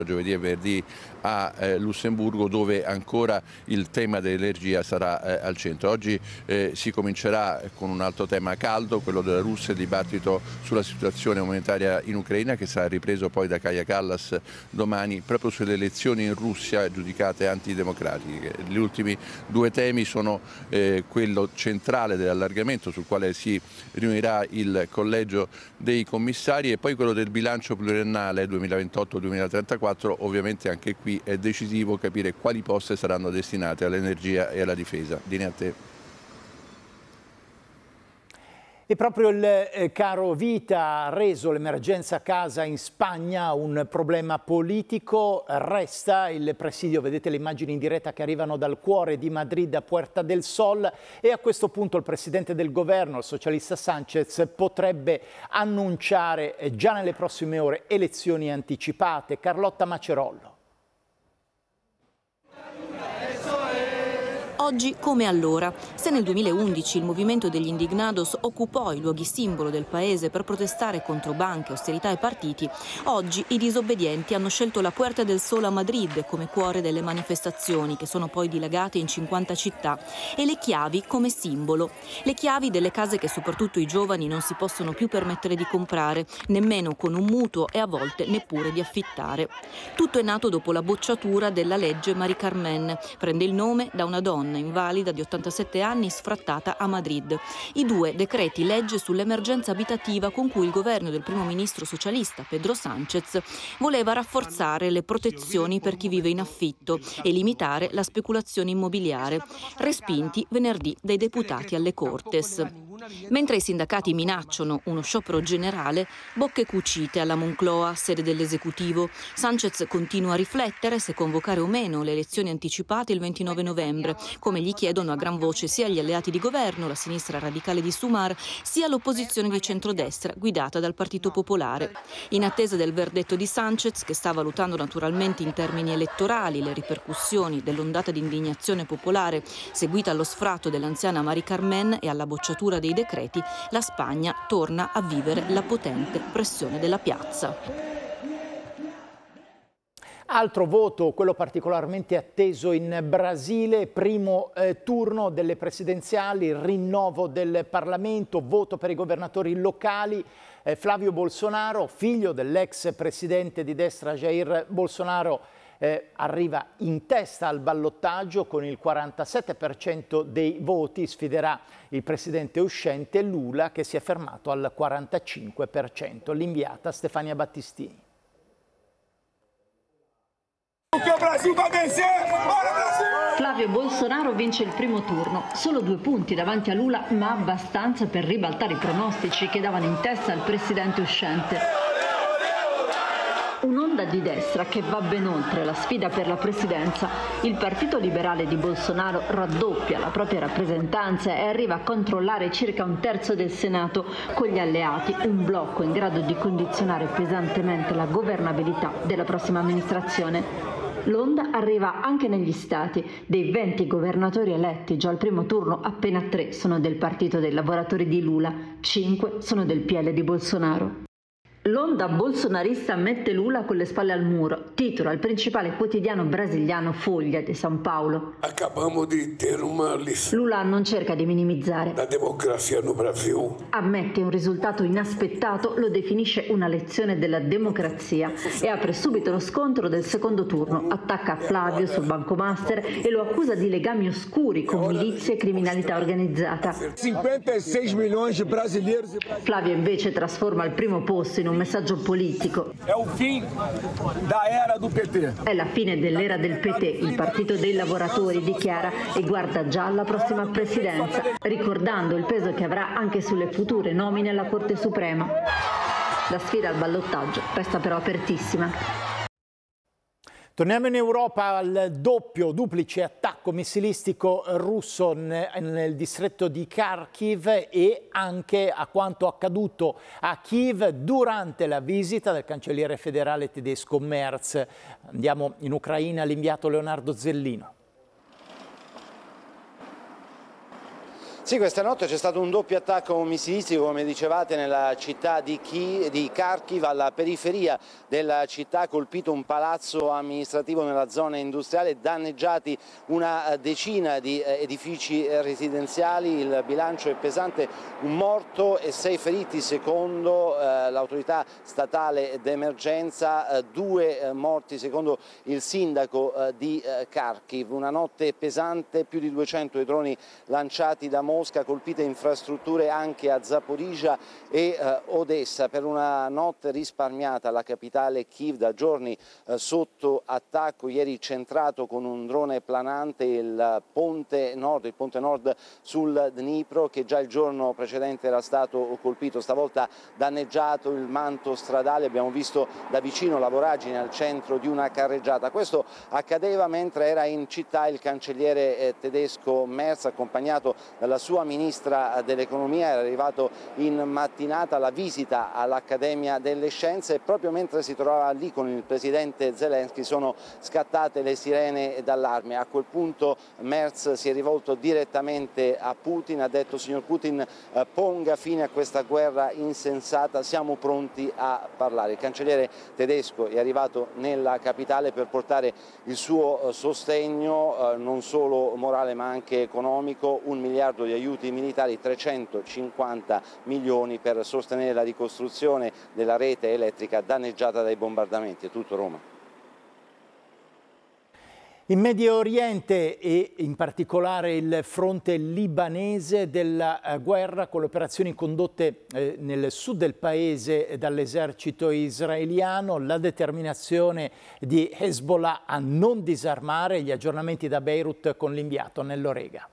giovedì e venerdì a Lussemburgo, dove ancora il tema dell'energia sarà al centro. Oggi si comincerà con un altro tema caldo, quello della Russia, il dibattito sulla situazione umanitaria in Ucraina, che sarà ripreso poi da Kaja Kallas domani, proprio sulle elezioni in Russia giudicate antidemocratiche. Gli ultimi due temi sono quello centrale dell'allargamento, sul quale si riunirà il collegio dei commissari, e poi quello del bilancio pluriennale 2028-2034. Ovviamente anche qui è decisivo capire quali poste saranno destinate all'energia e alla difesa. Linea a te. E proprio il caro vita ha reso l'emergenza casa in Spagna un problema politico. Resta il presidio, vedete le immagini in diretta che arrivano dal cuore di Madrid a Puerta del Sol, e a questo punto il presidente del governo, il socialista Sánchez, potrebbe annunciare già nelle prossime ore elezioni anticipate. Carlotta Macerollo. Oggi come allora. Se nel 2011 il movimento degli Indignados occupò i luoghi simbolo del paese per protestare contro banche, austerità e partiti, oggi i disobbedienti hanno scelto la Puerta del Sol a Madrid come cuore delle manifestazioni, che sono poi dilagate in 50 città, e le chiavi come simbolo. Le chiavi delle case che soprattutto i giovani non si possono più permettere di comprare, nemmeno con un mutuo e a volte neppure di affittare. Tutto è nato dopo la bocciatura della legge Mari Carmen. Prende il nome da una donna invalida di 87 anni sfrattata a Madrid. I due decreti legge sull'emergenza abitativa con cui il governo del primo ministro socialista Pedro Sánchez voleva rafforzare le protezioni per chi vive in affitto e limitare la speculazione immobiliare, respinti venerdì dai deputati alle Cortes. Mentre i sindacati minacciano uno sciopero generale, bocche cucite alla Moncloa, sede dell'esecutivo. Sánchez continua a riflettere se convocare o meno le elezioni anticipate il 29 novembre, come gli chiedono a gran voce sia gli alleati di governo, la sinistra radicale di Sumar, sia l'opposizione di centrodestra guidata dal Partito Popolare. In attesa del verdetto di Sánchez, che sta valutando naturalmente in termini elettorali le ripercussioni dell'ondata di indignazione popolare seguita allo sfratto dell'anziana Mari Carmen e alla bocciatura dei decreti, la Spagna torna a vivere la potente pressione della piazza. Altro voto, quello particolarmente atteso in Brasile, primo turno delle presidenziali, rinnovo del Parlamento, voto per i governatori locali. Flavio Bolsonaro, figlio dell'ex presidente di destra Jair Bolsonaro, arriva in testa al ballottaggio con il 47% dei voti, sfiderà il presidente uscente Lula, che si è fermato al 45%. L'inviata Stefania Battistini. Flavio Bolsonaro vince il primo turno, solo 2 punti davanti a Lula, ma abbastanza per ribaltare i pronostici che davano in testa al presidente uscente. Un'onda di destra che va ben oltre la sfida per la presidenza. Il partito liberale di Bolsonaro raddoppia la propria rappresentanza e arriva a controllare circa 1/3 del Senato, con gli alleati un blocco in grado di condizionare pesantemente la governabilità della prossima amministrazione. L'onda arriva anche negli stati. Dei 20 governatori eletti già al primo turno, appena 3 sono del partito dei lavoratori di Lula, 5 sono del PL di Bolsonaro. L'onda bolsonarista mette Lula con le spalle al muro, titola il principale quotidiano brasiliano Folha de São Paulo. Acabamos di ter uma lição. Lula non cerca di minimizzare. La democrazia no Brasil. Ammette un risultato inaspettato, lo definisce una lezione della democrazia e apre subito lo scontro del secondo turno. Attacca Flavio sul banco master e lo accusa di legami oscuri con milizie e criminalità organizzata. 56 milioni di brasileiros. Flavio invece trasforma il primo posto in un messaggio politico. È il fine da era do PT. È la fine dell'era del PT, il partito dei lavoratori, dichiara, e guarda già alla prossima presidenza, ricordando il peso che avrà anche sulle future nomine alla Corte Suprema. La sfida al ballottaggio resta però apertissima. Torniamo in Europa al duplice attacco missilistico russo nel distretto di Kharkiv e anche a quanto accaduto a Kiev durante la visita del cancelliere federale tedesco Merz. Andiamo in Ucraina, l'inviato Leonardo Zellino. Sì, questa notte c'è stato un doppio attacco missilistico, come dicevate, nella città di Kharkiv, alla periferia della città, colpito un palazzo amministrativo nella zona industriale, danneggiati una decina di edifici residenziali, il bilancio è pesante, un morto e 6 feriti secondo l'autorità statale d'emergenza, 2 morti secondo il sindaco di Kharkiv. Una notte pesante, più di 200 i droni lanciati da Mosca, colpite infrastrutture anche a Zaporizhzhia e Odessa. Per una notte risparmiata la capitale Kiev, da giorni sotto attacco, ieri centrato con un drone planante il ponte nord sul Dnipro, che già il giorno precedente era stato colpito, stavolta danneggiato il manto stradale. Abbiamo visto da vicino la voragine al centro di una carreggiata. Questo accadeva mentre era in città il cancelliere tedesco Merz, accompagnato dalla sua ministra dell'economia. Era arrivato in mattinata alla visita all'Accademia delle Scienze e proprio mentre si trovava lì con il presidente Zelensky sono scattate le sirene d'allarme. A quel punto Merz si è rivolto direttamente a Putin, ha detto: signor Putin, ponga fine a questa guerra insensata, siamo pronti a parlare. Il cancelliere tedesco è arrivato nella capitale per portare il suo sostegno non solo morale ma anche economico, 1 miliardo di aiuti militari, 350 milioni per sostenere la ricostruzione della rete elettrica danneggiata dai bombardamenti. È tutto, Roma. In Medio Oriente e in particolare il fronte libanese della guerra, con le operazioni condotte nel sud del paese dall'esercito israeliano, la determinazione di Hezbollah a non disarmare, gli aggiornamenti da Beirut con l'inviato Nello Rega.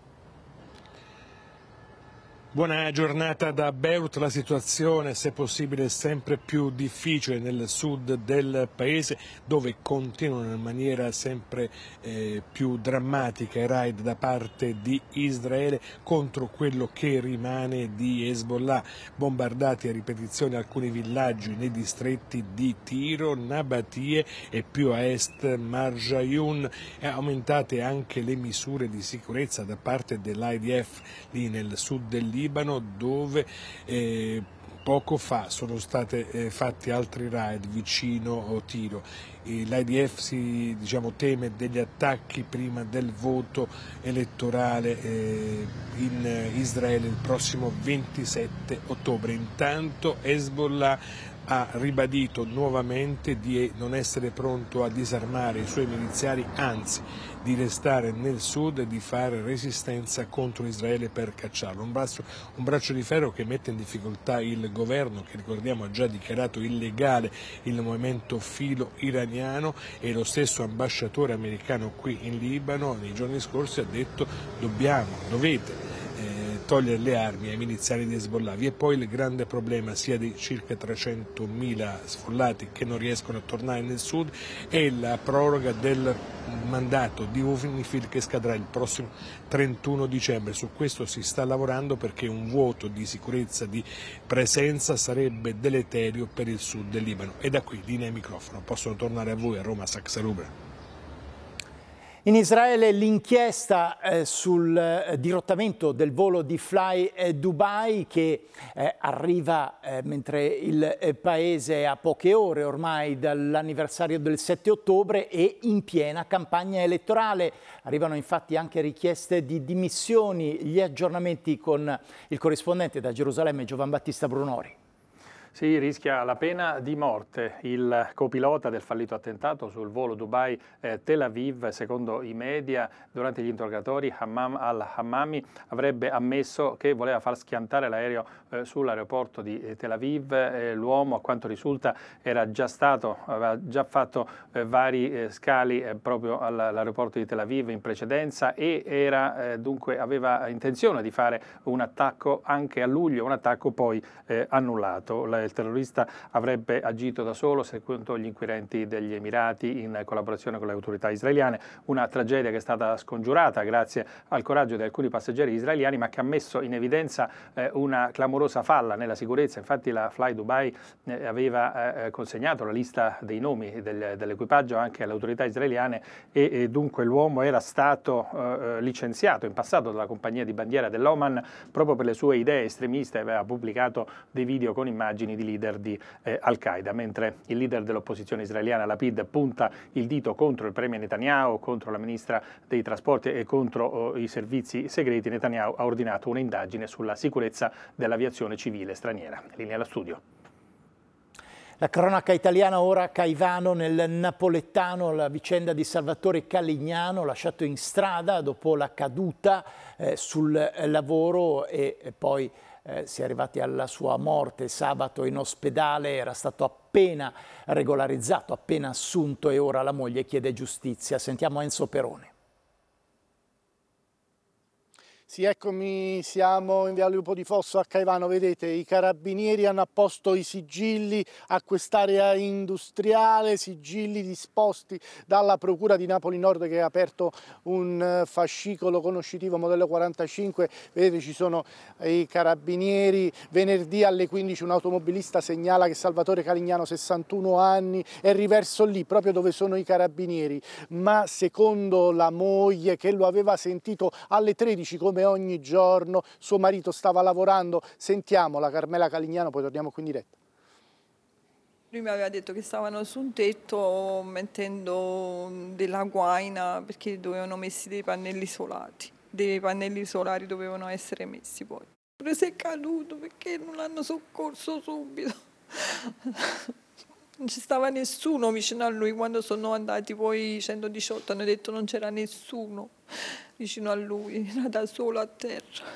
Buona giornata da Beirut. La situazione, se possibile, è sempre più difficile nel sud del paese, dove continuano in maniera sempre più drammatica i raid da parte di Israele contro quello che rimane di Hezbollah. Bombardati a ripetizione alcuni villaggi nei distretti di Tiro, Nabatie e più a est Marjayun. Aumentate anche le misure di sicurezza da parte dell'IDF lì nel sud del Libano, dove poco fa sono stati fatti altri raid vicino a Tiro. L'IDF teme degli attacchi prima del voto elettorale in Israele il prossimo 27 ottobre. Intanto Hezbollah ha ribadito nuovamente di non essere pronto a disarmare i suoi miliziari, anzi di restare nel sud e di fare resistenza contro Israele per cacciarlo. Un braccio di ferro che mette in difficoltà il governo, che ricordiamo ha già dichiarato illegale il movimento filo iraniano, e lo stesso ambasciatore americano qui in Libano nei giorni scorsi ha detto: dovete togliere le armi ai miliziani di Hezbollah. Vi è poi il grande problema sia di circa 300.000 sfollati che non riescono a tornare nel sud e la proroga del mandato di UNIFIL che scadrà il prossimo 31 dicembre. Su questo si sta lavorando perché un vuoto di sicurezza, di presenza sarebbe deleterio per il sud del Libano. E da qui, linea e microfono, possono tornare a voi a Roma, Saxa Rubra. In Israele l'inchiesta sul dirottamento del volo di Fly Dubai, che arriva mentre il paese è a poche ore ormai dall'anniversario del 7 ottobre e in piena campagna elettorale. Arrivano infatti anche richieste di dimissioni. Gli aggiornamenti con il corrispondente da Gerusalemme Giovan Battista Brunori. Si rischia la pena di morte. Il copilota del fallito attentato sul volo Dubai-Tel Aviv, secondo i media, durante gli interrogatori Hammam al-Hammami avrebbe ammesso che voleva far schiantare l'aereo sull'aeroporto di Tel Aviv. L'uomo, a quanto risulta, aveva già fatto vari scali proprio all'aeroporto di Tel Aviv in precedenza e dunque aveva intenzione di fare un attacco anche a luglio, un attacco poi annullato. il terrorista avrebbe agito da solo, secondo gli inquirenti degli Emirati, in collaborazione con le autorità israeliane. Una tragedia che è stata scongiurata grazie al coraggio di alcuni passeggeri israeliani, ma che ha messo in evidenza una clamorosa falla nella sicurezza. Infatti la Fly Dubai aveva consegnato la lista dei nomi dell'equipaggio anche alle autorità israeliane e dunque l'uomo era stato licenziato in passato dalla compagnia di bandiera dell'Oman proprio per le sue idee estremiste. Aveva pubblicato dei video con immagini di leader di Al-Qaeda, mentre il leader dell'opposizione israeliana Lapid punta il dito contro il premier Netanyahu, contro la ministra dei trasporti e contro i servizi segreti. Netanyahu ha ordinato un'indagine sulla sicurezza dell'aviazione civile straniera. Linea allo studio. La cronaca italiana ora a Caivano, nel napoletano, la vicenda di Salvatore Calignano, lasciato in strada dopo la caduta sul lavoro e poi si è arrivati alla sua morte sabato in ospedale. Era stato appena regolarizzato, appena assunto e ora la moglie chiede giustizia. Sentiamo Enzo Perone. Sì, eccomi, siamo in Viale Lupo di Fosso a Caivano, vedete i carabinieri hanno apposto i sigilli a quest'area industriale, sigilli disposti dalla Procura di Napoli Nord che ha aperto un fascicolo conoscitivo modello 45, vedete ci sono i carabinieri. Venerdì alle 15 un automobilista segnala che Salvatore Calignano, 61 anni, è riverso lì proprio dove sono i carabinieri, ma secondo la moglie che lo aveva sentito alle 13 come ogni giorno, suo marito stava lavorando. Sentiamo la Carmela Calignano, poi torniamo qui in diretta. Lui mi aveva detto che stavano su un tetto mettendo della guaina perché dovevano messi dei pannelli solari. Dei pannelli solari dovevano essere messi poi. Pure se è caduto perché non l'hanno soccorso subito. Non ci stava nessuno vicino a lui. Quando sono andati poi 118 hanno detto non c'era nessuno vicino a lui, era da solo a terra.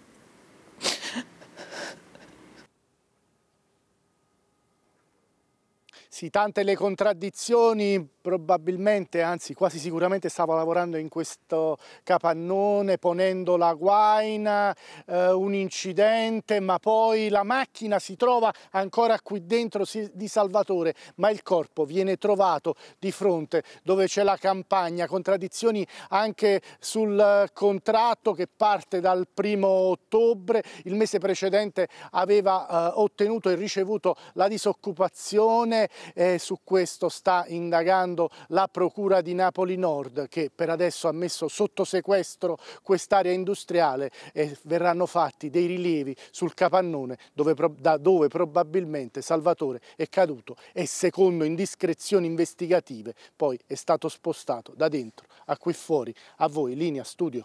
Sì, tante le contraddizioni, probabilmente, anzi quasi sicuramente stava lavorando in questo capannone ponendo la guaina, un incidente, ma poi la macchina si trova ancora qui dentro di Salvatore, ma il corpo viene trovato di fronte dove c'è la campagna. Contraddizioni anche sul contratto che parte dal 1° ottobre, il mese precedente aveva ottenuto e ricevuto la disoccupazione. Su questo sta indagando la Procura di Napoli Nord, che per adesso ha messo sotto sequestro quest'area industriale e verranno fatti dei rilievi sul capannone da dove probabilmente Salvatore è caduto e secondo indiscrezioni investigative poi è stato spostato da dentro a qui fuori. A voi, linea studio.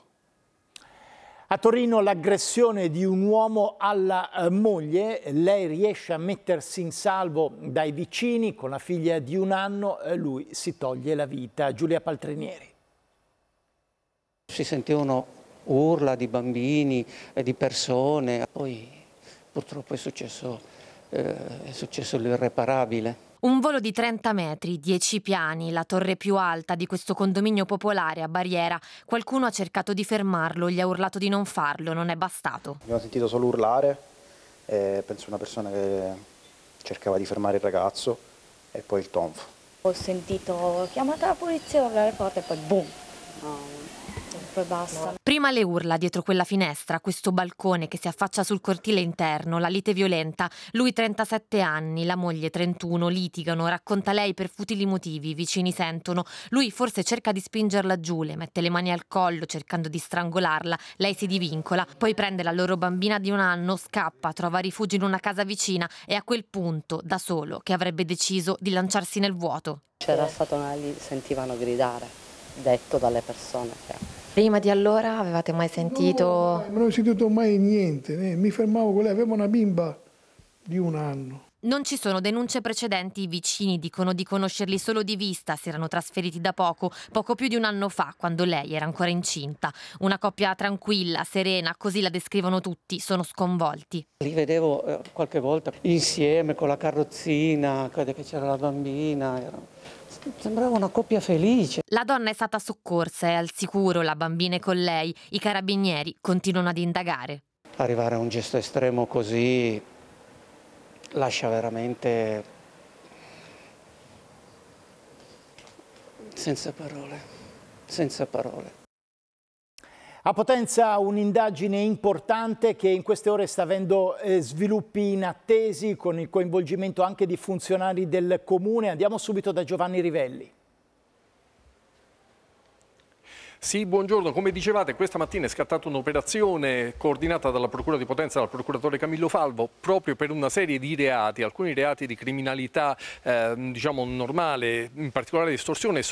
A Torino l'aggressione di un uomo alla moglie, lei riesce a mettersi in salvo dai vicini con la figlia di 1 anno, lui si toglie la vita. Giulia Paltrinieri. Si sentivano urla di bambini e di persone, poi purtroppo è successo l'irreparabile. Un volo di 30 metri, 10 piani, la torre più alta di questo condominio popolare a Barriera. Qualcuno ha cercato di fermarlo, gli ha urlato di non farlo, non è bastato. Abbiamo sentito solo urlare, penso una persona che cercava di fermare il ragazzo e poi il tonfo. Ho sentito chiamata la polizia, urlare forte e poi boom. Poi basta. Prima le urla dietro quella finestra, questo balcone che si affaccia sul cortile interno, la lite violenta. Lui 37 anni, la moglie 31, litigano, racconta lei per futili motivi, i vicini sentono. Lui forse cerca di spingerla giù, le mette le mani al collo cercando di strangolarla, lei si divincola, poi prende la loro bambina di 1 anno, scappa, trova rifugio in una casa vicina e a quel punto, da solo, che avrebbe deciso di lanciarsi nel vuoto. C'era stato sentivano gridare, detto dalle persone. Prima di allora avevate mai sentito? No, non ho sentito mai niente, mi fermavo con lei, aveva una bimba di 1 anno. Non ci sono denunce precedenti, i vicini dicono di conoscerli solo di vista, si erano trasferiti da poco più di 1 anno fa, quando lei era ancora incinta. Una coppia tranquilla, serena, così la descrivono tutti, sono sconvolti. Li vedevo qualche volta insieme con la carrozzina, che c'era la bambina, sembrava una coppia felice. La donna è stata soccorsa, è al sicuro, la bambina è con lei, i carabinieri continuano ad indagare. Arrivare a un gesto estremo così lascia veramente senza parole. A Potenza un'indagine importante che in queste ore sta avendo sviluppi inattesi con il coinvolgimento anche di funzionari del Comune. Andiamo subito da Giovanni Rivelli. Sì, buongiorno. Come dicevate, questa mattina è scattata un'operazione coordinata dalla Procura di Potenza, dal procuratore Camillo Falvo, proprio per una serie di reati, alcuni reati di criminalità diciamo normale, in particolare di estorsione